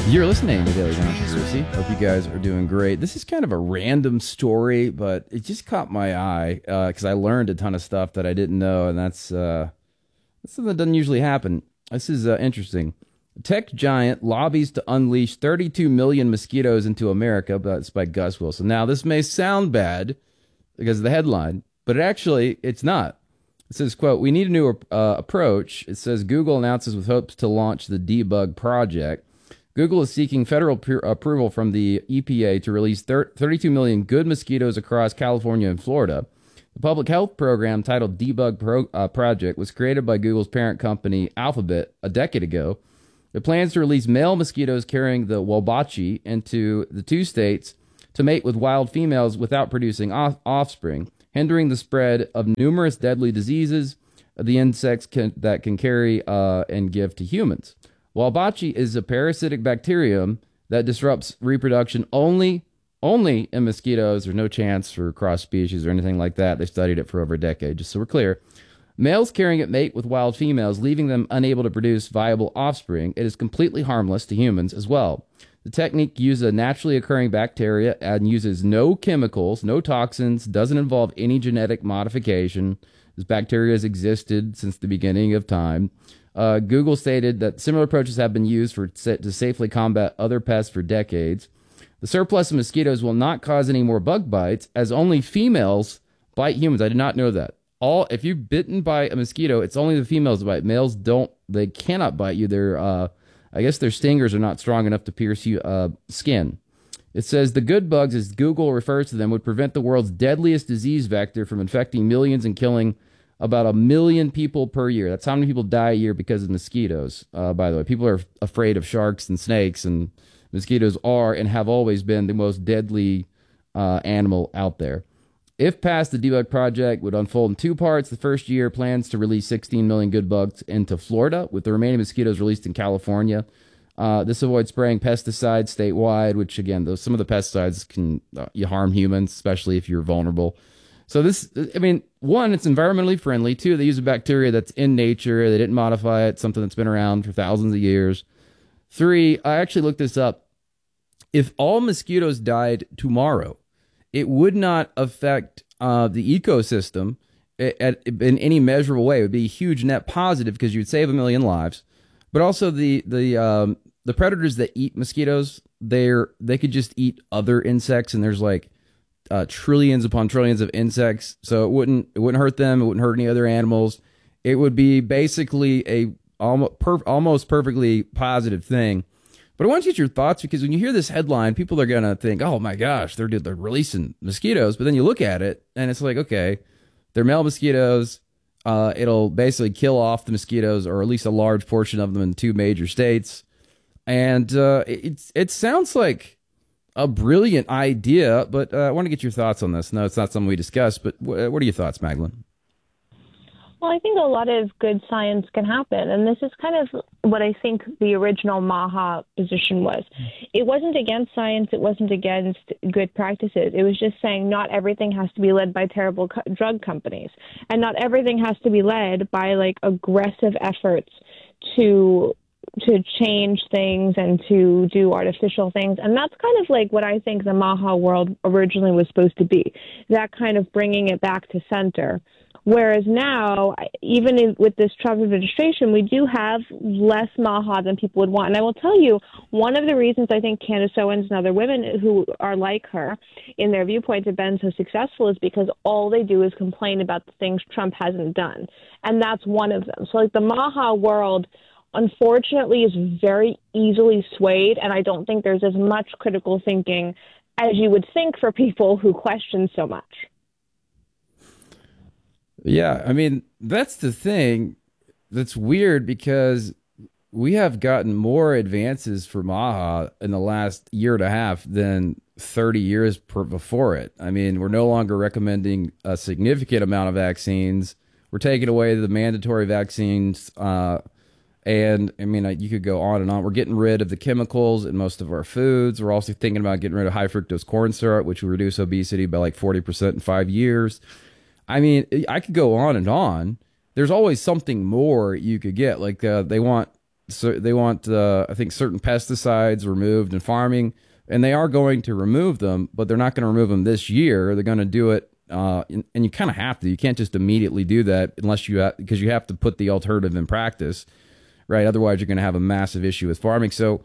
You're listening to Daily Controversy. Hope you guys are doing great. This is kind of a random story, but it just caught my eye because I learned a ton of stuff that I didn't know, and that's something that doesn't usually happen. This is interesting. Tech giant lobbies to unleash 32 million mosquitoes into America. That's by Gus Wilson. Now, this may sound bad because of the headline, but it's not. It says, quote, "We need a new approach." It says Google announces with hopes to launch the Debug Project. Google is seeking federal approval from the EPA to release 32 million good mosquitoes across California and Florida. The public health program titled Debug Project was created by Google's parent company, Alphabet, a decade ago. It plans to release male mosquitoes carrying the Wabachi into the two states to mate with wild females without producing offspring, hindering the spread of numerous deadly diseases the insects that can carry and give to humans. Wabachi is a parasitic bacterium that disrupts reproduction only in mosquitoes. There's no chance for cross species or anything like that. They studied it for over a decade, just so we're clear. Males carrying it mate with wild females, leaving them unable to produce viable offspring. It is completely harmless to humans as well. The technique uses a naturally occurring bacteria and uses no chemicals, no toxins, doesn't involve any genetic modification. This bacteria has existed since the beginning of time. Google stated that similar approaches have been used to safely combat other pests for decades. The surplus of mosquitoes will not cause any more bug bites, as only females bite humans. I did not know that. If you're bitten by a mosquito, it's only the females that bite. Males don't. They cannot bite you. I guess their stingers are not strong enough to pierce skin. It says the good bugs, as Google refers to them, would prevent the world's deadliest disease vector from infecting millions and killing about 1 million people per year. That's how many people die a year because of mosquitoes, by the way. People are afraid of sharks and snakes, and mosquitoes are and have always been the most deadly animal out there. If passed, the Debug Project would unfold in two parts. The first year plans to release 16 million good bugs into Florida, with the remaining mosquitoes released in California. This avoids spraying pesticides statewide, which, again, some of the pesticides can harm humans, especially if you're vulnerable. So one, it's environmentally friendly. Two, they use a bacteria that's in nature. They didn't modify it, something that's been around for thousands of years. Three, I actually looked this up. If all mosquitoes died tomorrow, it would not affect the ecosystem in any measurable way. It would be a huge net positive because you'd save 1 million lives. But also the predators that eat mosquitoes, they could just eat other insects, and there's trillions upon trillions of insects, so it wouldn't hurt them. It wouldn't hurt any other animals. It would be basically a almost perfectly positive thing. But I want you to get your thoughts, because when you hear this headline, people are gonna think, "Oh my gosh, they're releasing mosquitoes." But then you look at it, and it's like, okay, they're male mosquitoes. It'll basically kill off the mosquitoes, or at least a large portion of them, in 2 major states. And it sounds like a brilliant idea, but I want to get your thoughts on this. No, it's not something we discussed, but what are your thoughts, Magdalene? Well, I think a lot of good science can happen, and this is kind of what I think the original MAHA position was. It wasn't against science. It wasn't against good practices. It was just saying not everything has to be led by terrible drug companies, and not everything has to be led by aggressive efforts to change things and to do artificial things. And that's kind of what I think the MAHA world originally was supposed to be, that kind of bringing it back to center. Whereas now, even with this Trump administration, we do have less MAHA than people would want. And I will tell you, one of the reasons I think Candace Owens and other women who are like her in their viewpoints have been so successful is because all they do is complain about the things Trump hasn't done. And that's one of them. So the MAHA world, unfortunately, is very easily swayed, and I don't think there's as much critical thinking as you would think for people who question so much. Yeah, that's the thing that's weird, because we have gotten more advances for MAHA in the last year and a half than 30 years before it. We're no longer recommending a significant amount of vaccines. We're taking away the mandatory vaccines. And you could go on and on. We're getting rid of the chemicals in most of our foods. We're also thinking about getting rid of high fructose corn syrup, which will reduce obesity by 40% in 5 years. I could go on and on. There's always something more you could get. They want I think certain pesticides removed in farming, and they are going to remove them, but they're not going to remove them this year. They're going to do it, and you kind of have to. You can't just immediately do that unless because you have to put the alternative in practice, right? Otherwise, you're going to have a massive issue with farming. So,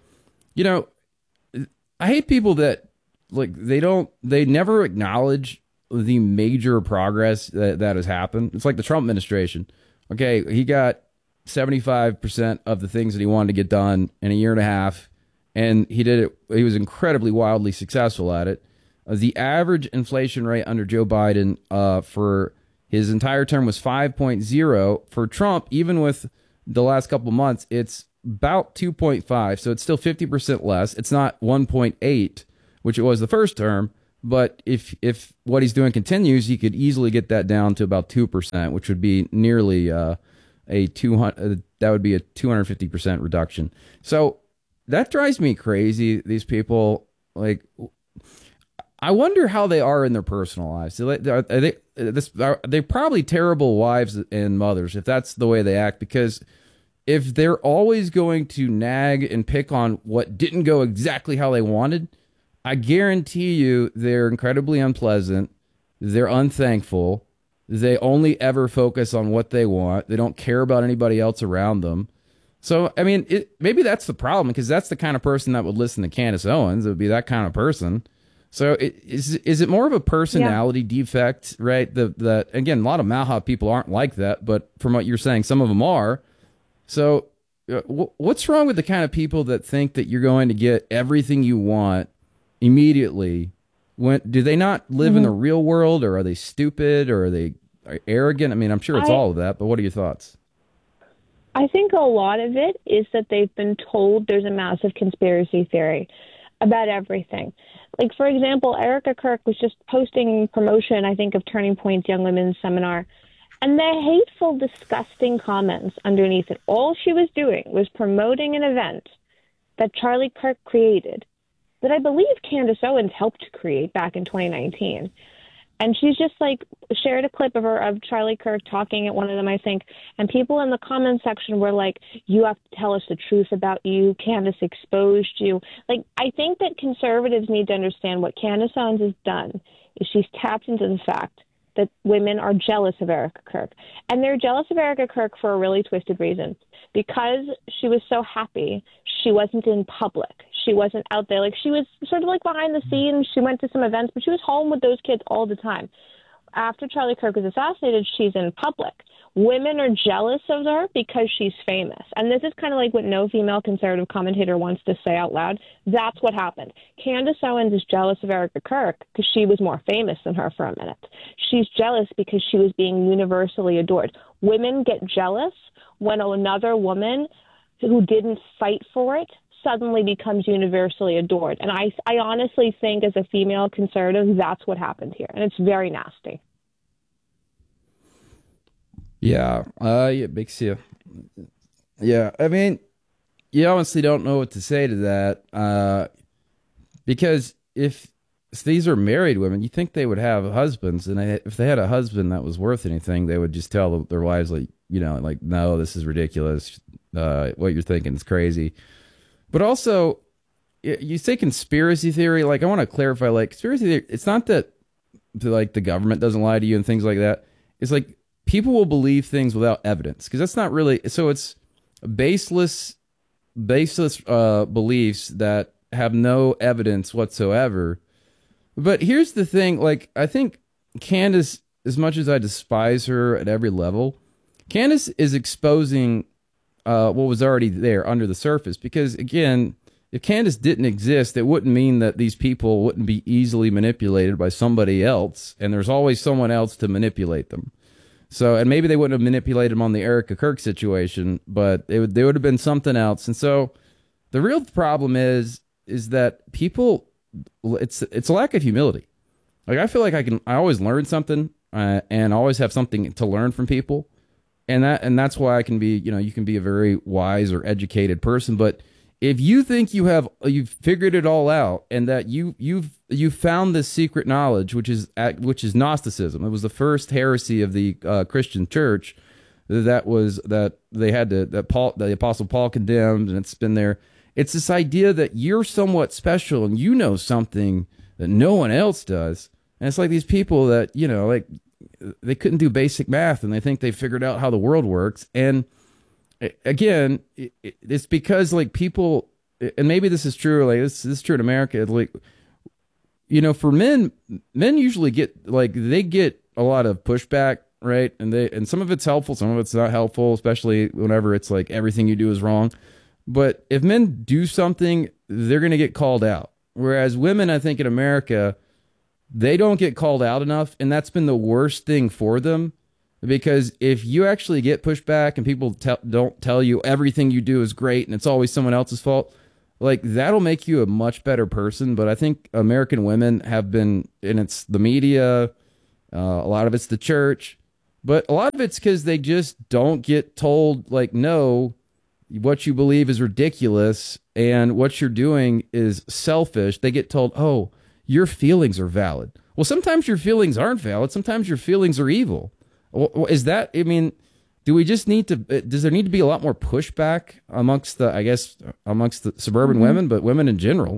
I hate people that they never acknowledge the major progress that has happened. It's like the Trump administration. Okay, he got 75% of the things that he wanted to get done in a year and a half, and he did it. He was incredibly wildly successful at it. The average inflation rate under Joe Biden for his entire term was 5.0. For Trump, even with the last couple of months, it's about 2.5. So it's still 50% less. It's not 1.8, which it was the first term. But if what he's doing continues, he could easily get that down to about 2%, which would be nearly that would be a 250% reduction. So that drives me crazy. These people, I wonder how they are in their personal lives. They're probably terrible wives and mothers if that's the way they act, because if they're always going to nag and pick on what didn't go exactly how they wanted, I guarantee you they're incredibly unpleasant. They're unthankful. They only ever focus on what they want. They don't care about anybody else around them. So, I mean, maybe that's the problem, because that's the kind of person that would listen to Candace Owens. It would be that kind of person. So is it more of a personality defect, right? Again, a lot of Malha people aren't like that, but from what you're saying, some of them are. So what's wrong with the kind of people that think that you're going to get everything you want immediately? Do they not live in the real world, or are they stupid, or are they arrogant? I mean, I'm sure it's all of that, but what are your thoughts? I think a lot of it is that they've been told there's a massive conspiracy theory about everything. Like, for example, Erica Kirk was just posting promotion, I think, of Turning Point's Young Women's Seminar, and the hateful, disgusting comments underneath it. All she was doing was promoting an event that Charlie Kirk created, that I believe Candace Owens helped create back in 2019. And she's just shared a clip of Charlie Kirk talking at one of them, I think. And people in the comment section were like, you have to tell us the truth about you. Candace exposed you. I think that conservatives need to understand what Candace Owens has done is she's tapped into the fact that women are jealous of Erica Kirk. And they're jealous of Erica Kirk for a really twisted reason. Because she was so happy, she wasn't in public. She wasn't out there. She was sort of behind the scenes. She went to some events, but she was home with those kids all the time. After Charlie Kirk was assassinated, she's in public. Women are jealous of her because she's famous. And this is kind of like what no female conservative commentator wants to say out loud. That's what happened. Candace Owens is jealous of Erica Kirk because she was more famous than her for a minute. She's jealous because she was being universally adored. Women get jealous when another woman who didn't fight for it suddenly becomes universally adored. And I honestly think, as a female conservative, that's what happened here. And it's very nasty. Yeah, it makes you. Yeah, I mean, you honestly don't know what to say to that, because if these are married women, you think they would have husbands, and if they had a husband that was worth anything, they would just tell their wives, no, this is ridiculous. What you're thinking is crazy. But also, you say conspiracy theory. I want to clarify, conspiracy theory. It's not that the government doesn't lie to you and things like that. It's people will believe things without evidence, because that's not really. So it's baseless beliefs that have no evidence whatsoever. But here's the thing. I think Candace, as much as I despise her at every level, Candace is exposing what was already there under the surface. Because, again, if Candace didn't exist, it wouldn't mean that these people wouldn't be easily manipulated by somebody else. And there's always someone else to manipulate them. So, and maybe they wouldn't have manipulated them on the Erica Kirk situation, but there would have been something else. And so the real problem is that people, it's a lack of humility. I feel like I always learn something and always have something to learn from people. And that's why I can be, you can be a very wise or educated person. But if you think you've figured it all out, and that you've found this secret knowledge, which is Gnosticism. It was the first heresy of the Christian church. that they had to, that the Apostle Paul condemned, and it's been there. It's this idea that you're somewhat special and you know something that no one else does. And it's like these people that, like they couldn't do basic math and they think they figured out how the world works. And again, it's because like people, and maybe this is true, like this is true in America, like, for men usually get, like, they get a lot of pushback, right? And some of it's helpful, some of it's not helpful, especially whenever it's like everything you do is wrong. But if men do something, they're going to get called out. Whereas women, I think in America, they don't get called out enough. And that's been the worst thing for them. Because if you actually get pushback and people don't tell you everything you do is great and it's always someone else's fault, like that'll make you a much better person. But I think American women have been, and it's the media, a lot of it's the church, but a lot of it's because they just don't get told, like, no, what you believe is ridiculous and what you're doing is selfish. They get told, oh, your feelings are valid. Well, sometimes your feelings aren't valid. Sometimes your feelings are evil. Is that, I mean, does there need to be a lot more pushback amongst the suburban women, but women in general?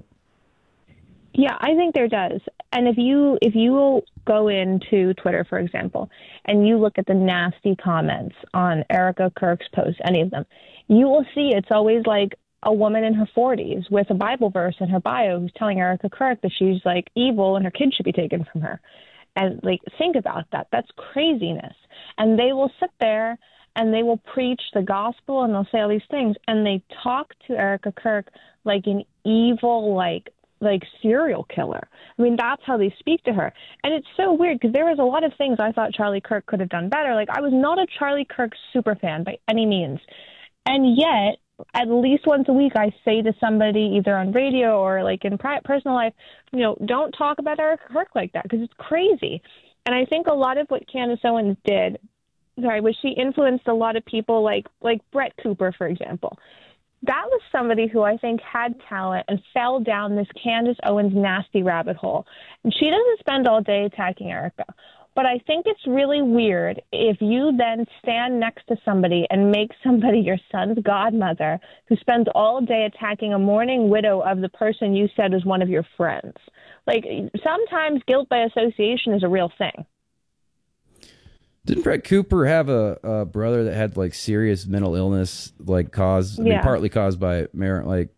Yeah, I think there does. And if you go into Twitter, for example, and you look at the nasty comments on Erica Kirk's posts, any of them, you will see it's always like a woman in her 40s with a Bible verse in her bio who's telling Erica Kirk that she's like evil and her kids should be taken from her. And like, think about that. That's craziness. And they will sit there and they will preach the gospel and they'll say all these things. And they talk to Erica Kirk like an evil, like serial killer. I mean, that's how they speak to her. And it's so weird because there was a lot of things I thought Charlie Kirk could have done better. Like, I was not a Charlie Kirk super fan by any means. And yet, at least once a week, I say to somebody either on radio or like in personal life, don't talk about Erica Kirk like that because it's crazy. And I think a lot of what Candace Owens did, was she influenced a lot of people like Brett Cooper, for example. That was somebody who I think had talent and fell down this Candace Owens nasty rabbit hole. And she doesn't spend all day attacking Erica. But I think it's really weird if you then stand next to somebody and make somebody your son's godmother who spends all day attacking a mourning widow of the person you said was one of your friends. Like, sometimes guilt by association is a real thing. Didn't Brett Cooper have a brother that had like serious mental illness, like partly caused by like,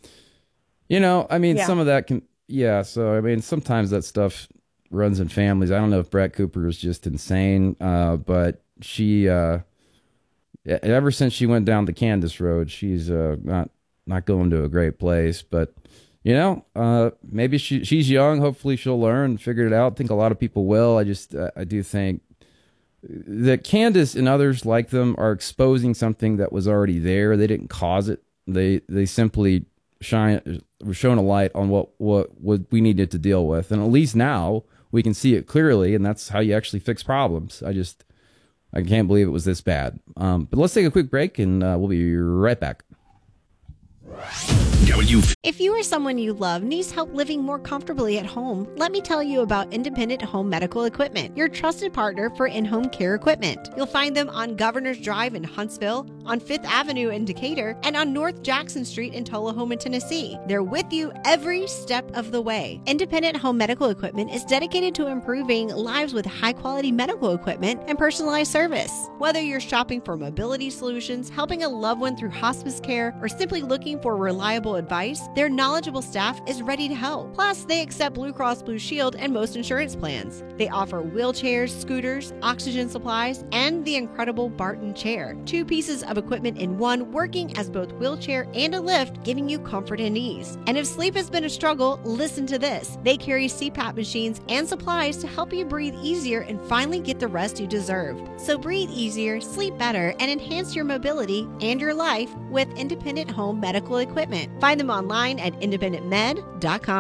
some of that can, So, I mean, sometimes that stuff runs in families. I don't know if Brett Cooper is just insane, but she, ever since she went down the Candace road, she's not going to a great place. But maybe she's young. Hopefully, she'll learn and figure it out. I think a lot of people will. I do think that Candace and others like them are exposing something that was already there. They didn't cause it. They simply were shown a light on what we needed to deal with, and at least now we can see it clearly, and that's how you actually fix problems. I can't believe it was this bad. But let's take a quick break, and we'll be right back. If you or someone you love needs help living more comfortably at home, let me tell you about Independent Home Medical Equipment, your trusted partner for in-home care equipment. You'll find them on Governor's Drive in Huntsville, on 5th Avenue in Decatur, and on North Jackson Street in Tullahoma, Tennessee. They're with you every step of the way. Independent Home Medical Equipment is dedicated to improving lives with high-quality medical equipment and personalized service. Whether you're shopping for mobility solutions, helping a loved one through hospice care, or simply looking for reliable advice, their knowledgeable staff is ready to help. Plus, they accept Blue Cross Blue Shield and most insurance plans. They offer wheelchairs, scooters, oxygen supplies, and the incredible Barton chair. 2 pieces of equipment in one, working as both wheelchair and a lift, giving you comfort and ease. And if sleep has been a struggle, listen to this. They carry CPAP machines and supplies to help you breathe easier and finally get the rest you deserve. So breathe easier, sleep better, and enhance your mobility and your life with Independent Home Medical Equipment. Find them online at independentmed.com.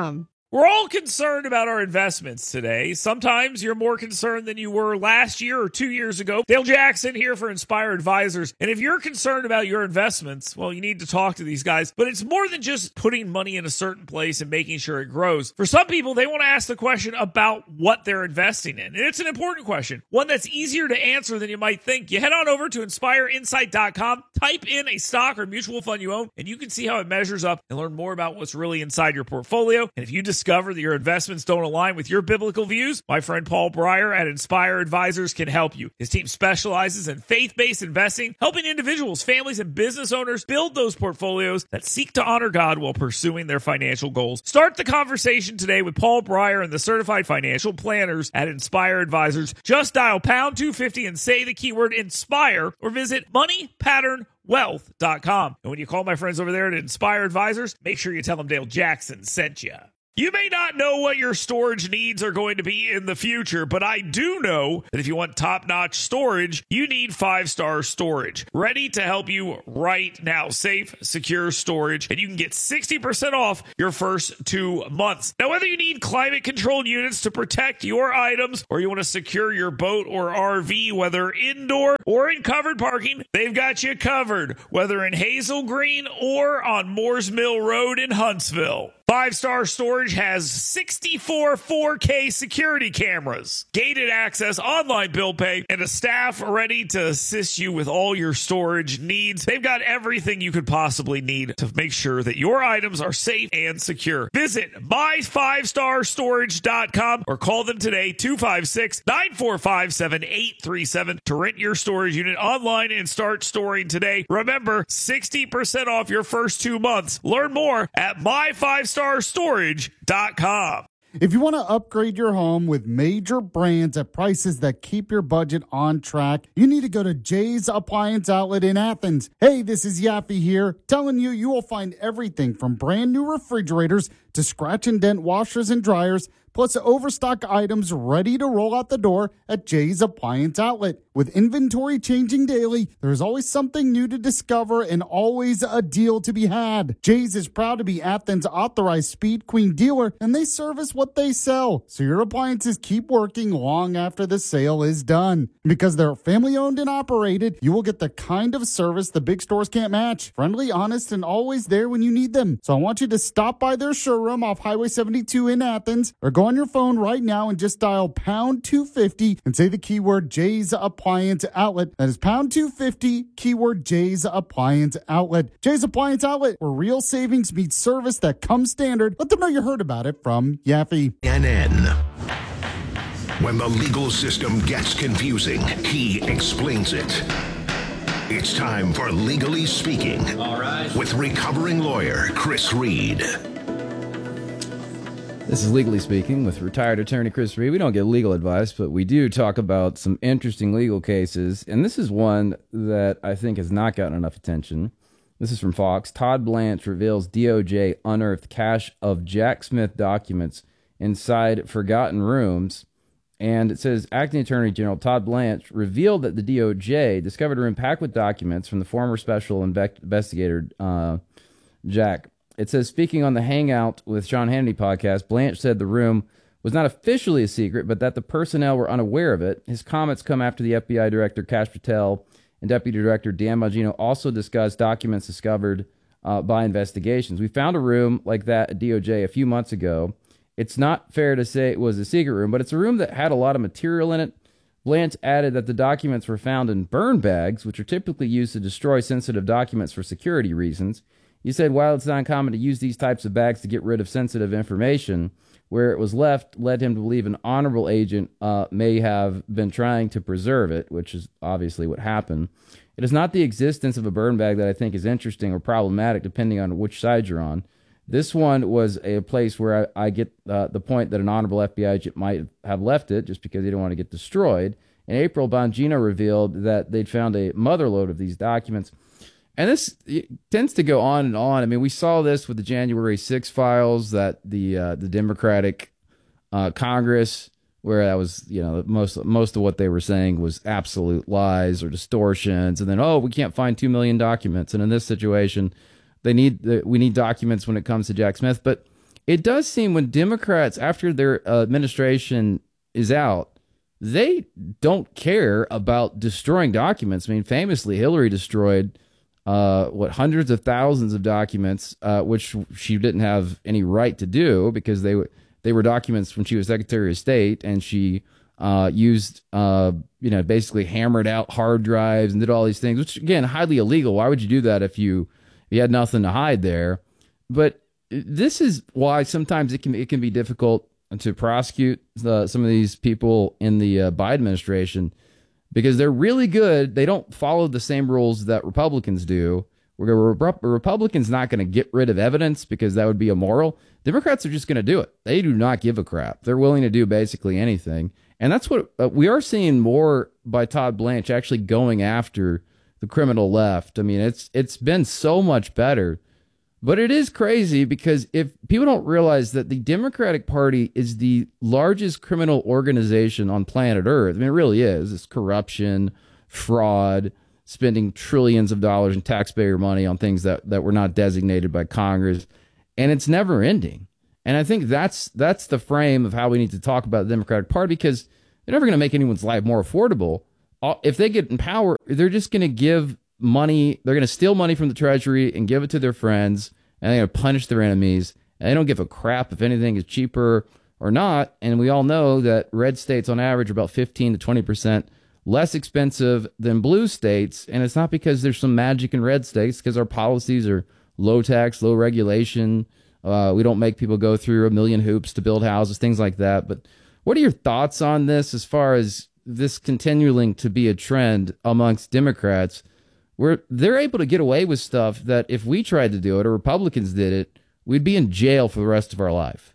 We're all concerned about our investments today. Sometimes you're more concerned than you were last year or 2 years ago. Dale Jackson here for Inspire Advisors. And if you're concerned about your investments, well, you need to talk to these guys. But it's more than just putting money in a certain place and making sure it grows. For some people, they want to ask the question about what they're investing in. And it's an important question, one that's easier to answer than you might think. You head on over to inspireinsight.com, type in a stock or mutual fund you own, and you can see how it measures up and learn more about what's really inside your portfolio. And if you discover that your investments don't align with your biblical views, my friend Paul Breyer at Inspire Advisors can help you. His team specializes in faith-based investing, helping individuals, families, and business owners build those portfolios that seek to honor God while pursuing their financial goals. Start the conversation today with Paul Breyer and the certified financial planners at Inspire Advisors. Just dial pound 250 and say the keyword INSPIRE or visit moneypatternwealth.com. And when you call my friends over there at Inspire Advisors, make sure you tell them Dale Jackson sent you. You may not know what your storage needs are going to be in the future, but I do know that if you want top-notch storage, you need 5-Star Storage. Ready to help you right now. Safe, secure storage, and you can get 60% off your first 2 months. Now, whether you need climate-controlled units to protect your items or you want to secure your boat or RV, whether indoor or in covered parking, they've got you covered, whether in Hazel Green or on Moores Mill Road in Huntsville. 5-Star Storage has 64 4K security cameras, gated access, online bill pay, and a staff ready to assist you with all your storage needs. They've got everything you could possibly need to make sure that your items are safe and secure. Visit my5starstorage.com or call them today, 256-945-7837 to rent your storage unit online and start storing today. Remember, 60% off your first 2 months. Learn more at my5starstorage.com. If you want to upgrade your home with major brands at prices that keep your budget on track, you need to go to Jay's Appliance Outlet in Athens. Hey, this is Yaffe here, telling you you will find everything from brand new refrigerators to scratch and dent washers and dryers, plus overstock items ready to roll out the door at Jay's Appliance Outlet. With inventory changing daily, there's always something new to discover and always a deal to be had. Jay's is proud to be Athens' authorized Speed Queen dealer, and they service what they sell, so your appliances keep working long after the sale is done. Because they're family owned and operated, you will get the kind of service the big stores can't match. Friendly, honest, and always there when you need them. So I want you to stop by their showroom off Highway 72 in Athens, or go on your phone right now and just dial pound 250 and say the keyword Jay's Appliance Outlet. That is pound 250, keyword Jay's Appliance Outlet. Jay's Appliance Outlet, where real savings meets service that comes standard. Let them know you heard about it from Yaffe. NN. When the legal system gets confusing, he explains it. It's time for Legally Speaking. All right. With recovering lawyer Chris Reed. This is Legally Speaking with retired attorney Chris Reed. We don't get legal advice, but we do talk about some interesting legal cases. And this is one that I think has not gotten enough attention. This is from Fox. Todd Blanche reveals DOJ unearthed cache of Jack Smith documents inside forgotten rooms. And it says, Acting Attorney General Todd Blanche revealed that the DOJ discovered a room packed with documents from the former special investigator, Jack. It says, speaking on the Hangout with Sean Hannity podcast, Blanche said the room was not officially a secret, but that the personnel were unaware of it. His comments come after the FBI Director Kash Patel and Deputy Director Dan Bongino also discussed documents discovered by investigations. We found a room like that at DOJ a few months ago. It's not fair to say it was a secret room, but it's a room that had a lot of material in it. Blanche added that the documents were found in burn bags, which are typically used to destroy sensitive documents for security reasons. He said, while it's not uncommon to use these types of bags to get rid of sensitive information, where it was left led him to believe an honorable agent may have been trying to preserve it, which is obviously what happened. It is not the existence of a burn bag that I think is interesting or problematic, depending on which side you're on. This one was a place where I get the point that an honorable FBI agent might have left it just because he didn't want to get destroyed. In April, Bongino revealed that they'd found a motherload of these documents. And this tends to go on and on. I mean, we saw this with the January 6 files, that the Democratic Congress, where that was, you know, most of what they were saying was absolute lies or distortions. And then, we can't find 2 million documents. And in this situation, we need documents when it comes to Jack Smith. But it does seem when Democrats, after their administration is out, they don't care about destroying documents. I mean, famously, Hillary destroyed hundreds of thousands of documents, which she didn't have any right to do because they were documents when she was Secretary of State, and she used basically hammered out hard drives and did all these things, which again, highly illegal. Why would you do that if you had nothing to hide there? But this is why sometimes it can be difficult to prosecute some of these people in the Biden administration, because they're really good. They don't follow the same rules that Republicans do. Republicans not going to get rid of evidence because that would be immoral. Democrats are just going to do it. They do not give a crap. They're willing to do basically anything. And that's what we are seeing more by Todd Blanche actually going after the criminal left. I mean, it's been so much better. But it is crazy because if people don't realize that the Democratic Party is the largest criminal organization on planet Earth, I mean, it really is. It's corruption, fraud, spending trillions of dollars in taxpayer money on things that were not designated by Congress. And it's never ending. And I think that's the frame of how we need to talk about the Democratic Party, because they're never going to make anyone's life more affordable. If they get in power, they're just going to give money. They're going to steal money from the Treasury and give it to their friends, and they're going to punish their enemies. And they don't give a crap if anything is cheaper or not. And we all know that red states on average are about 15 to 20% less expensive than blue states. And it's not because there's some magic in red states, because our policies are low tax, low regulation. We don't make people go through a million hoops to build houses, things like that. But what are your thoughts on this as far as this continuing to be a trend amongst Democrats, where they're able to get away with stuff that if we tried to do it or Republicans did it, we'd be in jail for the rest of our life?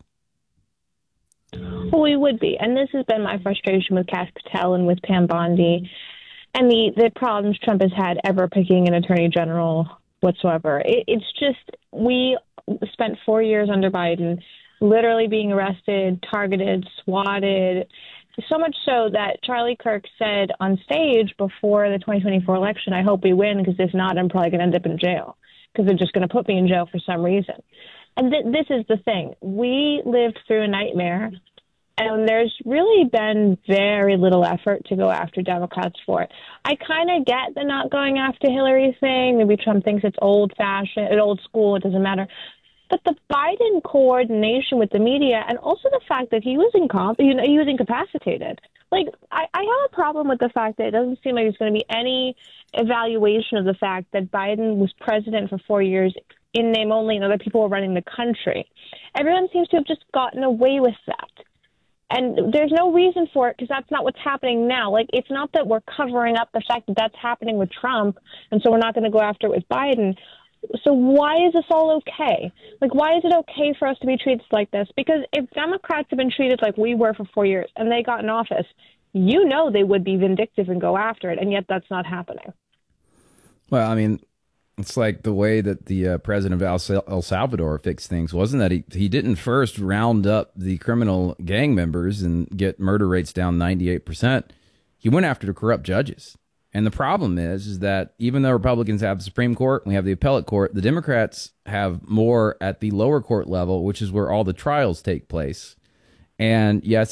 Well, we would be. And this has been my frustration with Kash Patel and with Pam Bondi and the problems Trump has had ever picking an attorney general whatsoever. It's just, we spent 4 years under Biden literally being arrested, targeted, swatted, so much so that Charlie Kirk said on stage before the 2024 election, I hope we win, because if not, I'm probably going to end up in jail, because they're just going to put me in jail for some reason. And this is the thing. We lived through a nightmare, and there's really been very little effort to go after Democrats for it. I kind of get the not going after Hillary thing. Maybe Trump thinks it's old-fashioned, old school, it doesn't matter. But the Biden coordination with the media, and also the fact that he was incapacitated. Like, I have a problem with the fact that it doesn't seem like there's going to be any evaluation of the fact that Biden was president for 4 years in name only, and other people were running the country. Everyone seems to have just gotten away with that. And there's no reason for it, because that's not what's happening now. Like, it's not that we're covering up the fact that that's happening with Trump, and so we're not going to go after it with Biden. So why is this all okay? Like, why is it okay for us to be treated like this? Because if Democrats have been treated like we were for 4 years and they got in office, they would be vindictive and go after it, and yet that's not happening. Well, I mean, it's like the way that the president of El Salvador fixed things, wasn't that he didn't first round up the criminal gang members and get murder rates down 98%. He went after the corrupt judges. And the problem is that even though Republicans have the Supreme Court, we have the appellate court, the Democrats have more at the lower court level, which is where all the trials take place. And yes,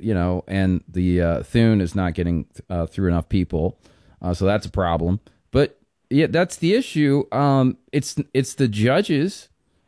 and the Thune is not getting through enough people. So that's a problem. But yeah, that's the issue. It's the judges,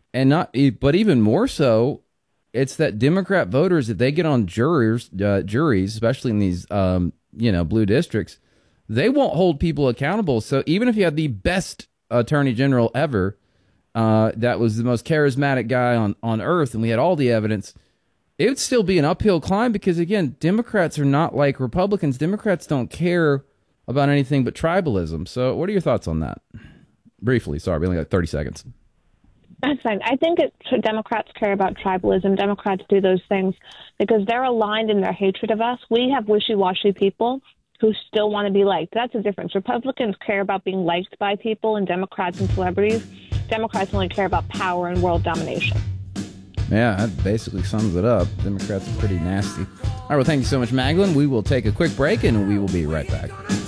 but even more so, it's that Democrat voters, if they get on juries, especially in these, blue districts, they won't hold people accountable. So even if you have the best attorney general ever, that was the most charismatic guy on earth, and we had all the evidence, it would still be an uphill climb, because, again, Democrats are not like Republicans. Democrats don't care about anything but tribalism. So what are your thoughts on that? Briefly, sorry, we only got 30 seconds. That's fine. I think Democrats care about tribalism. Democrats do those things because they're aligned in their hatred of us. We have wishy-washy people who still want to be liked. That's the difference. Republicans care about being liked by people, and Democrats and celebrities. Democrats only care about power and world domination. Yeah, that basically sums it up. Democrats are pretty nasty. All right, well, thank you so much, Magdalene. We will take a quick break, and we will be right back.